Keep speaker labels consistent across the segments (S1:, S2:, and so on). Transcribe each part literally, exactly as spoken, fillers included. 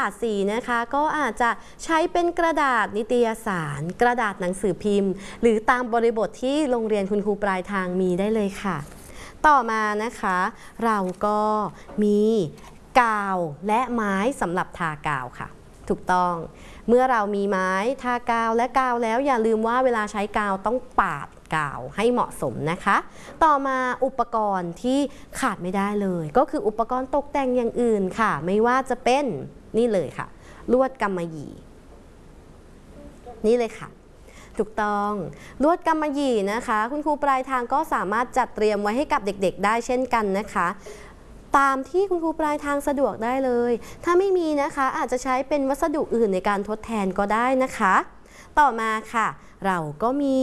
S1: ดสีนะคะก็อาจจะใช้เป็นกระดาษนิตยสารกระดาษหนังสือพิมพ์หรือตามบริบทที่โรงเรียนคุณครูปลายทางมีได้เลยค่ะต่อมานะคะเราก็มีกาวและไม้สำหรับทากาวค่ะถูกต้องเมื่อเรามีไม้ทากาวและกาวแล้วอย่าลืมว่าเวลาใช้กาวต้องปาดกาวให้เหมาะสมนะคะต่อมาอุปกรณ์ที่ขาดไม่ได้เลยก็คืออุปกรณ์ตกแต่งอย่างอื่นค่ะไม่ว่าจะเป็นนี่เลยค่ะลวดกำมะหยี่นี่เลยค่ะถูกต้องลวดกำมะหยี่นะคะคุณครูปลายทางก็สามารถจัดเตรียมไว้ให้กับเด็กๆได้เช่นกันนะคะตามที่คุณครูปลายทางสะดวกได้เลยถ้าไม่มีนะคะอาจจะใช้เป็นวัสดุอื่นในการทดแทนก็ได้นะคะต่อมาค่ะเราก็มี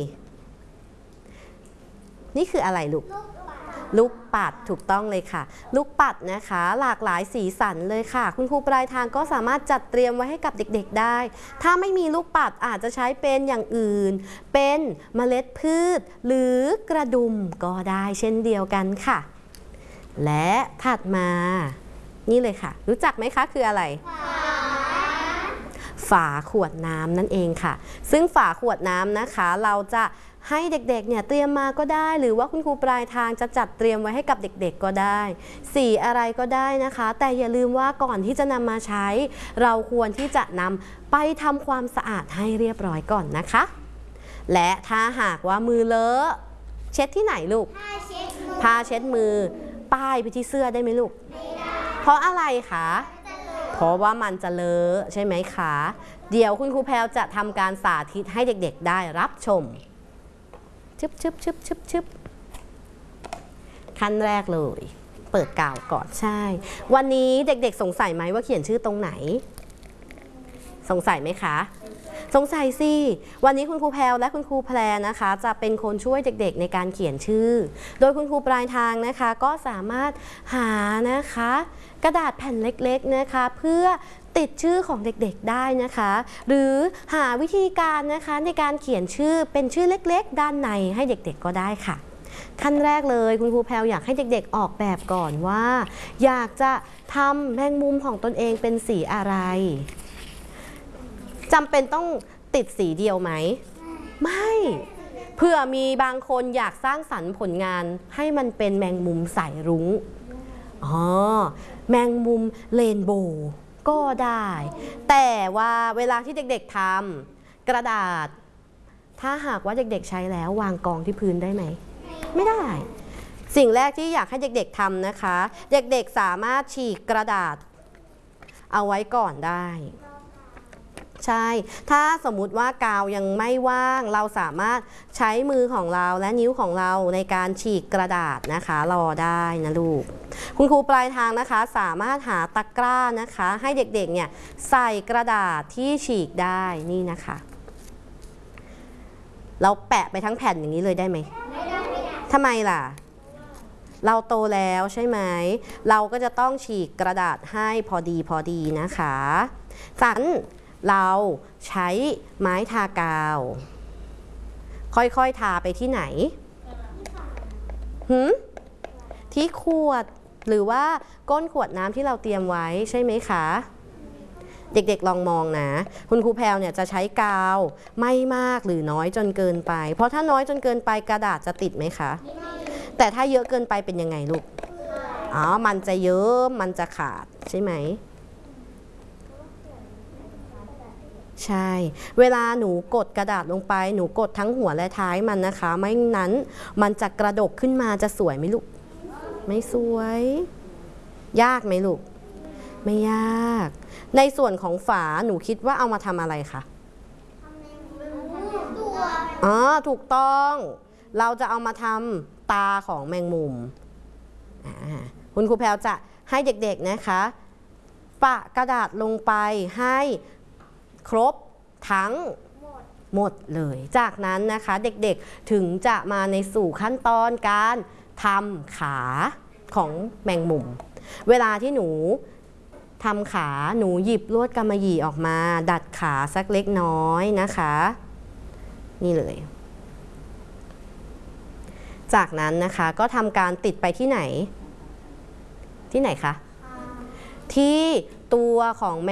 S1: นี่คืออะไรลูกลูกปัดถูกต้องเลยค่ะลูกปัดนะคะหลากหลายสีสันเลยค่ะคุณครูปลายทางก็สามารถจัดเตรียมไว้ให้กับเด็กๆได้ถ้าไม่มีลูกปัดอาจจะใช้เป็นอย่างอื่นเป็นเมล็ดพืชหรือกระดุมก็ได้เช่นเดียวกันค่ะและถัดมานี่เลยค่ะรู้จักไหมคะคืออะไรฝาขวดน้ำนั่นเองค่ะซึ่งฝาขวดน้ำนะคะเราจะให้เด็กๆเนี่ยเตรียมมาก็ได้หรือว่าคุณครูปลายทางจะจัดเตรียมไว้ให้กับเด็กๆก็ได้สีอะไรก็ได้นะคะแต่อย่าลืมว่าก่อนที่จะนำมาใช้เราควรที่จะนำไปทำความสะอาดให้เรียบร้อยก่อนนะคะและถ้าหากว่ามือเลอะเช็ดที่ไหนลูกผ้าเช็ดมือป้ายไปที่เสื้อได้ไหมลูกเพราะอะไรคะเพราะว่ามันจะเลอะใช่ไหมคะเดี๋ยวคุณครูแพรวจะทำการสาธิตให้เด็กๆได้รับชมชึบชึบชึบชึบชึบขั้นแรกเลยเปิดกาวก่อนใช่วันนี้เด็กๆสงสัยไหมว่าเขียนชื่อตรงไหนสงสัยไหมคะสงสัยสิวันนี้คุณครูแพรวและคุณครูแพรนะคะจะเป็นคนช่วยเด็กๆในการเขียนชื่อโดยคุณครูปลายทางนะคะก็สามารถหานะคะกระดาษแผ่นเล็กๆนะคะเพื่อติดชื่อของเด็กๆได้นะคะหรือหาวิธีการนะคะในการเขียนชื่อเป็นชื่อเล็กๆด้านในให้เด็กๆก็ได้ค่ะขั้นแรกเลยคุณครูแพรวอยากให้เด็กๆออกแบบก่อนว่าอยากจะทำแมงมุมของตนเองเป็นสีอะไรจำเป็นต้องติดสีเดียวไหมไม่เพื่อมีบางคนอยากสร้างสรรค์ผลงานให้มันเป็นแมงมุมสายรุ้งอ๋อแมงมุมเรนโบว์ก็ได้แต่ว่าเวลาที่เด็กๆทำกระดาษถ้าหากว่าเด็กๆใช้แล้ววางกองที่พื้นได้ไหมไม่ได้สิ่งแรกที่อยากให้เด็กๆทำนะคะเด็กๆสามารถฉีกกระดาษเอาไว้ก่อนได้ใช่ถ้าสมมุติว่ากาวยังไม่ว่างเราสามารถใช้มือของเราและนิ้วของเราในการฉีกกระดาษนะคะรอได้นะลูกคุณครูปลายทางนะคะสามารถหาตะกร้านะคะให้เด็กๆเนี่ยใส่กระดาษที่ฉีกได้นี่นะคะเราแปะไปทั้งแผ่นอย่างนี้เลยได้ไหมทำไมล่ะเราโตแล้วใช่ไหมเราก็จะต้องฉีกกระดาษให้พอดีพอดีนะคะสันเราใช้ไม้ทากาวค่อยๆทาไปที่ไหนหืมที่ขวดหรือว่าก้นขวดน้ำที่เราเตรียมไว้ใช่ไหมคะเด็กๆลองมองนะคุณครูแพรวเนี่ยจะใช้กาวไม่มากหรือน้อยจนเกินไปเพราะถ้าน้อยจนเกินไปกระดาษจะติดไหมคะแต่ถ้าเยอะเกินไปเป็นยังไงลูกอ๋อมันจะเยอะมันจะขาดใช่ไหมใช่เวลาหนูกดกระดาษลงไปหนูกดทั้งหัวและท้ายมันนะคะไม่นั้นมันจะกระดกขึ้นมาจะสวยไหมลูกไม่สวยยากไหมลูกไม่ยากในส่วนของฝาหนูคิดว่าเอามาทำอะไรคะอ๋อถูกต้องเราจะเอามาทำตาของแมงมุมคุณครูแพรวจะให้เด็กๆนะคะปะกระดาษลงไปให้ครบทั้งหมดเลยจากนั้นนะคะเด็กๆถึงจะมาในสู่ขั้นตอนการทำขาของแมงมุมเวลาที่หนูทำขาหนูหยิบลวดกำมะหยี่ออกมาดัดขาสักเล็กน้อยนะคะนี่เลยจากนั้นนะคะก็ทำการติดไปที่ไหนที่ไหนคะที่ตัวของ